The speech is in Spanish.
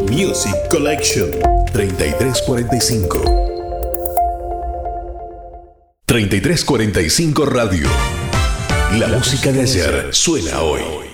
Music Collection. 3345. 3345 Radio. La música de ayer suena hoy.